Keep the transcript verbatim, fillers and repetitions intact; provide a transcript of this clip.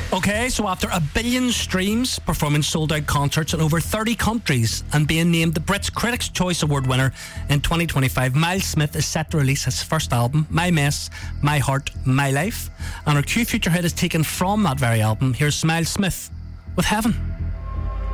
Okay, so after a billion streams, performing sold-out concerts in over thirty countries, and being named the Brits Critics' Choice Award winner in twenty twenty-five, Miles Smith is set to release his first album, My Mess, My Heart, My Life. And our Q Future hit is taken from that very album. Here's Miles Smith with Heaven.